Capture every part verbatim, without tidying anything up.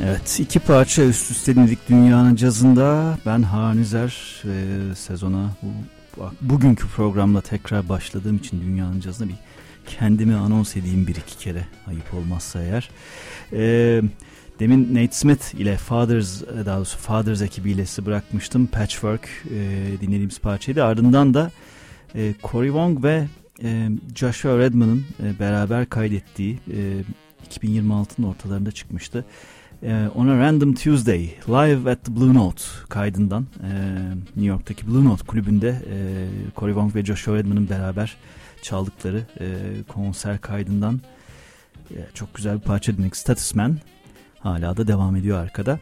Evet, iki parça üst üste dinledik Dünyanın Cazında. Ben Hanizer ve sezona bu, bugünkü programla tekrar başladığım için Dünyanın Cazında bir kendimi anons edeyim bir iki kere, ayıp olmazsa eğer. Ee, demin Nate Smith ile Fathers, daha doğrusu Fathers ekibiyle sizi bırakmıştım. Patchwork e, dinlediğimiz parçaydı. Ardından da e, Cory Wong ve e, Joshua Redman'ın e, beraber kaydettiği e, iki bin yirmi altının ortalarında çıkmıştı. On a Random Tuesday Live at the Blue Note kaydından New York'taki Blue Note kulübünde Cory Wong ve Joshua Redman'ın beraber çaldıkları konser kaydından çok güzel bir parça dinledik. Status Man hala da devam ediyor arkada.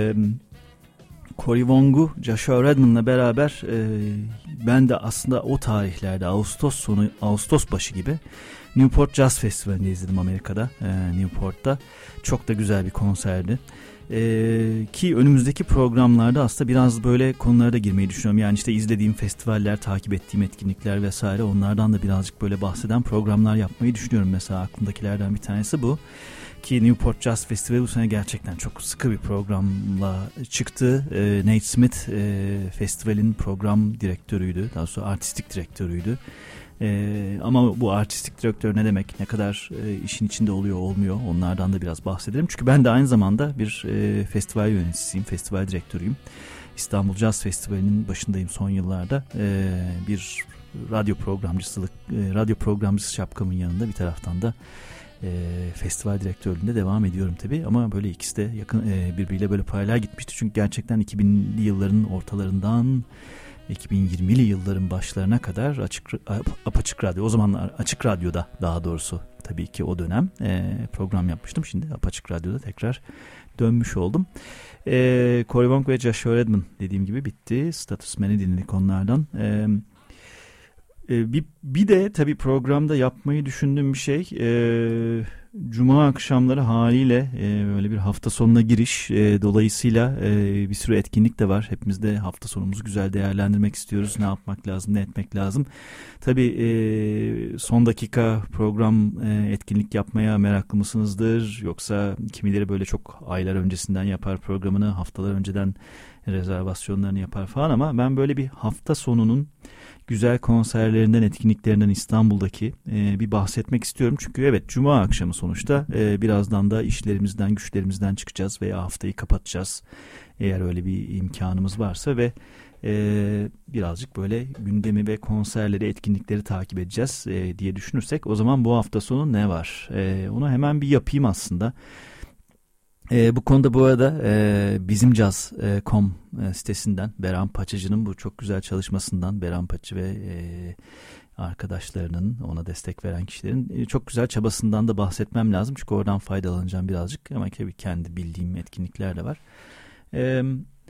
Cory Wong'u Joshua Redman'la beraber ben de aslında o tarihlerde Ağustos sonu, Ağustos başı gibi Newport Jazz Festivali'nde izledim Amerika'da, Newport'ta. Çok da güzel bir konserdi. Ee, ki önümüzdeki programlarda aslında biraz böyle konulara da girmeyi düşünüyorum. Yani işte izlediğim festivaller, takip ettiğim etkinlikler vesaire, onlardan da birazcık böyle bahseden programlar yapmayı düşünüyorum. Mesela aklımdakilerden bir tanesi bu. Ki Newport Jazz Festivali bu sene gerçekten çok sıkı bir programla çıktı. Ee, Nate Smith e, festivalin program direktörüydü. Daha doğrusu artistik direktörüydü. Ee, ama bu artistik direktör ne demek, ne kadar e, işin içinde oluyor olmuyor, onlardan da biraz bahsedelim. Çünkü ben de aynı zamanda bir e, festival yöneticisiyim, festival direktörüyüm. İstanbul Jazz Festivali'nin başındayım son yıllarda. E, bir radyo programcısılık, e, radyo programcısı şapkamın yanında bir taraftan da e, festival direktörlüğünde devam ediyorum tabii. Ama böyle ikisi de yakın e, birbiriyle böyle paralel gitmişti. Çünkü gerçekten iki binli yılların ortalarından iki bin yirmili yılların başlarına kadar açık apaçık radyo, o zamanlar Açık Radyo'da daha doğrusu tabii ki o dönem e, program yapmıştım. Şimdi Apaçık Radyo'da tekrar dönmüş oldum. E, Cory Wong ve Joshua Redman dediğim gibi bitti. Status Man'i dinledik onlardan. E, e, bir, bir de tabii programda yapmayı düşündüğüm bir şey, e, Cuma akşamları haliyle e, böyle bir hafta sonuna giriş e, dolayısıyla e, bir sürü etkinlik de var. Hepimiz de hafta sonumuzu güzel değerlendirmek istiyoruz. Ne yapmak lazım, ne etmek lazım. Tabii e, son dakika program e, etkinlik yapmaya meraklı mısınızdır? Yoksa kimileri böyle çok aylar öncesinden yapar programını, haftalar önceden rezervasyonlarını yapar falan, ama ben böyle bir hafta sonunun güzel konserlerinden, etkinliklerinden İstanbul'daki e, bir bahsetmek istiyorum. Çünkü evet, Cuma akşamı sonuçta e, birazdan da işlerimizden, güçlerimizden çıkacağız veya haftayı kapatacağız. Eğer öyle bir imkanımız varsa ve e, birazcık böyle gündemi ve konserleri, etkinlikleri takip edeceğiz e, diye düşünürsek, o zaman bu hafta sonu ne var? E, onu hemen bir yapayım aslında. E, bu konuda bu arada e, bizimcaz nokta com e, sitesinden Beran Paçacı'nın bu çok güzel çalışmasından, Beran Paçacı ve e, arkadaşlarının, ona destek veren kişilerin e, çok güzel çabasından da bahsetmem lazım. Çünkü oradan faydalanacağım birazcık, ama tabii kendi bildiğim etkinlikler de var. Evet.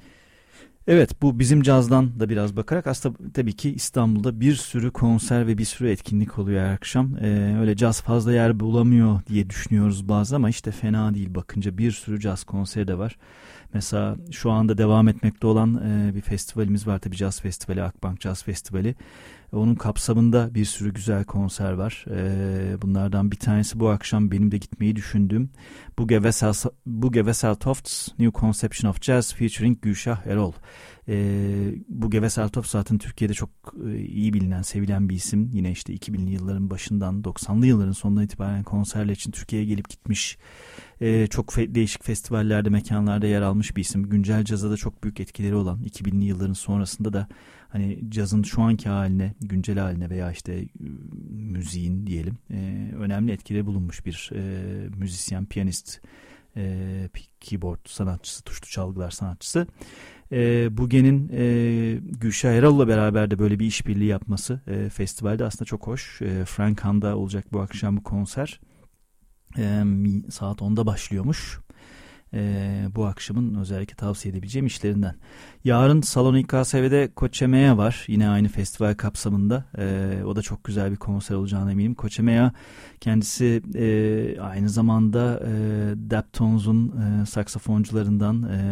Evet, bu bizim cazdan da biraz bakarak aslında tabii ki İstanbul'da bir sürü konser ve bir sürü etkinlik oluyor her akşam. Ee, öyle caz fazla yer bulamıyor diye düşünüyoruz bazen, ama işte fena değil, bakınca bir sürü caz konseri de var. Mesela şu anda devam etmekte olan e, bir festivalimiz var tabii, caz festivali, Akbank Caz Festivali. Onun kapsamında bir sürü güzel konser var. Ee, bunlardan bir tanesi bu akşam benim de gitmeyi düşündüğüm Buge Wessel, Buge Wesseltofts New Conception of Jazz featuring Gülşah Erol. Ee, Buge Wesseltoft zaten Türkiye'de çok e, iyi bilinen, sevilen bir isim. Yine işte iki binli yılların başından doksanlı yılların sonundan itibaren konserler için Türkiye'ye gelip gitmiş. Ee, çok fe- değişik festivallerde, mekanlarda yer almış bir isim. Güncel caza da çok büyük etkileri olan, iki binli yılların sonrasında da hani cazın şu anki haline, güncel haline veya işte müziğin diyelim e, önemli etkileri bulunmuş bir e, müzisyen, piyanist, e, keyboard sanatçısı, tuşlu çalgılar sanatçısı. E, Buge'nin e, Gülşah Erol'la beraber de böyle bir işbirliği yapması e, festivalde aslında çok hoş. E, Franken'da olacak bu akşam bu konser. E, saat onda başlıyormuş. Ee, bu akşamın özellikle tavsiye edebileceğim işlerinden. Yarın Salon İ K S V'de Koçemeya var. Yine aynı festival kapsamında. Ee, o da çok güzel bir konser olacağına eminim. Koçemeya kendisi e, aynı zamanda e, Daptones'un e, saksafoncularından e,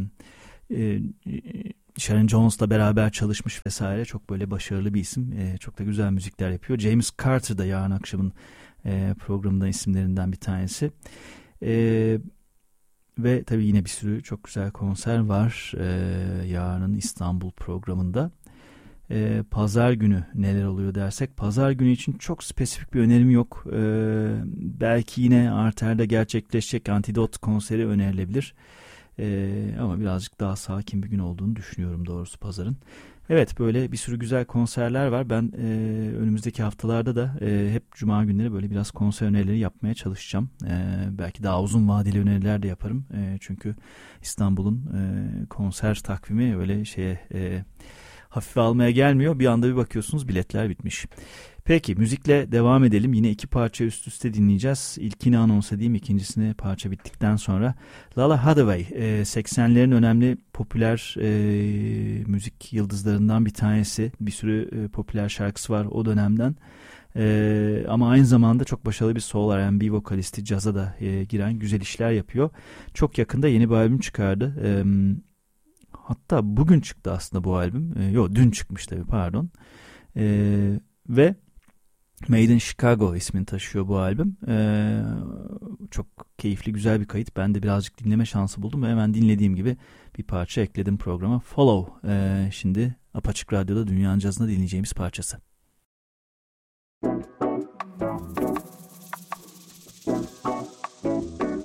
e, Sharon Jones'la beraber çalışmış vesaire. Çok böyle başarılı bir isim. E, çok da güzel müzikler yapıyor. James Carter da yarın akşamın e, programında isimlerinden bir tanesi. Evet. ve tabii yine bir sürü çok güzel konser var e, yarın İstanbul programında. E, Pazar günü neler oluyor dersek, Pazar günü için çok spesifik bir önerim yok. E, belki yine Arter'de gerçekleşecek Antidot konseri önerilebilir. E, ama birazcık daha sakin bir gün olduğunu düşünüyorum doğrusu Pazar'ın. Evet, böyle bir sürü güzel konserler var. Ben e, önümüzdeki haftalarda da e, hep Cuma günleri böyle biraz konser önerileri yapmaya çalışacağım. E, belki daha uzun vadeli öneriler de yaparım. E, çünkü İstanbul'un e, konser takvimi öyle şeye e, hafife almaya gelmiyor. Bir anda bir bakıyorsunuz biletler bitmiş. Peki müzikle devam edelim. Yine iki parça üst üste dinleyeceğiz. İlkini anons edeyim, ikincisini parça bittikten sonra. Lala Hathaway, seksenlerin önemli popüler e, müzik yıldızlarından bir tanesi. Bir sürü e, popüler şarkısı var o dönemden. E, ama aynı zamanda çok başarılı bir soul R and B vokalisti, caza da e, giren güzel işler yapıyor. Çok yakında yeni bir albüm çıkardı. E, hatta bugün çıktı aslında bu albüm. E, yok dün çıkmış tabii, pardon. E, ve Made in Chicago ismini taşıyor bu albüm. Ee, çok keyifli, güzel bir kayıt. Ben de birazcık dinleme şansı buldum ve hemen dinlediğim gibi bir parça ekledim programa. Follow, ee, şimdi Apaçık Radyo'da Dünyanın Cazı'nda dinleyeceğimiz parçası.